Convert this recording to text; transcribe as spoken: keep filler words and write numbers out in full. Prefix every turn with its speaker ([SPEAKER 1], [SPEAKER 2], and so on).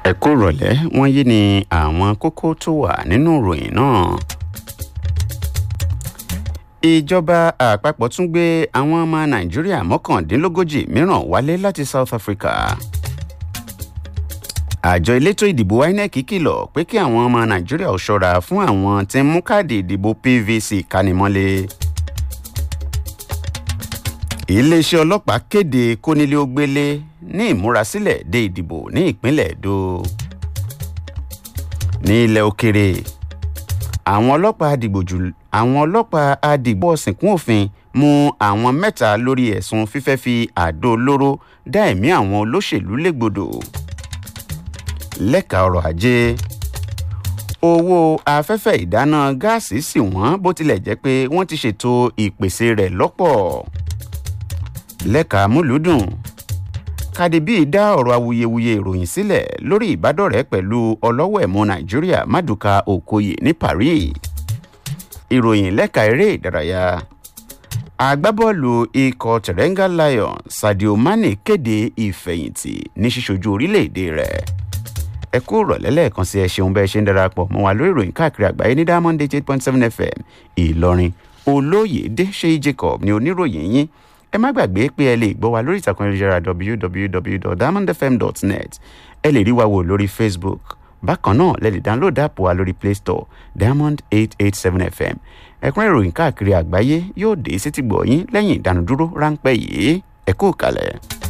[SPEAKER 1] ẹ kú ìrọ̀lẹ́ wọ́n yí ni àwọn kókó tó wà nínú ìròyìn náà. ìjọba àpapọ̀ tún gbé àwọn ọmọ nàìjíríà mọ́kàndínlógójì mìíràn wálé láti South Africa. àjọ elétò ìdìbò I N E C kìlọ̀ pé kí àwọn ọmọ nàìjíríà ò ṣọ́ra fún àwọn tí ń mú káàdì ìdìbò P V C kánimọ́lé. iléeṣẹ́ ọlọ́pàá kéde kónílé-ó-gbélé ní ìmúrasílẹ̀ de ìdìbò ní ìpínlẹ̀ Èdó. ní ilẹ̀ òkèrè àwọn ọlọ́pàá adìgbòjù àwọn ọlọ́pàá adìgbò ọ̀sìnkún òfin mú àwọn mẹ́ta lórí ẹ̀sùn fífẹ́ fi àdó olóró dá ẹ̀mí àwọn olóṣèlú légbodò. lẹ́ka ọrọ̀ ajé owó afẹ́fẹ́ ìdáná gáàsì sì wọ́n bó tilẹ̀ jẹ́ pé wọ́n ti ṣètò ìpèsè rẹ̀ lọ́pọ̀. lẹ́ka múlùúdùn Cardi B dá ọ̀rọ̀ awuyewuye ìròyìn sílẹ̀ lórí ìbádọ́rẹ̀ẹ́ pẹ̀lú ọlọ́wọ́ ẹ̀mọ́ Nàìjíríà Maduka Okoye ní Paris. ìròyìn lẹ́ka eré ìdárayá agbábọ́ọ̀lù ikọ̀ Teranga Lions Sadio Mane kéde ìfẹ̀yìntì ní ṣíṣojú orílẹ̀-èdè rẹ̀. ẹ kú ìrọ̀lẹ́ lẹ́ẹ̀kan sí ẹ ṣeun bẹ́ẹ̀ ṣe ń darapọ̀ mọ́ wa lórí ìròyìn káàkiri àgbáyé ní Diamond eight point seven F M Ìlọrin. Olóyèdè Ṣèyí Jacob ni oníròyìn yín. ẹ má gbàgbé pé ẹ lè gbọ́ wa lórí ìtàkùn ayélujára w w w dot diamond f m dot net. ẹ lè rí wa wò lórí Facebook. bákan náà lẹ lè download app wa lórí Play Store Diamond eight eight seven F M. ẹ̀kúnrẹ́rẹ́ ìròyìn káàkiri àgbáyé yóò dé sétí gbọ̀ yín lẹ́yìn ìdánudúró ráńpẹ́ yìí. ẹ kú ìkàlẹ̀.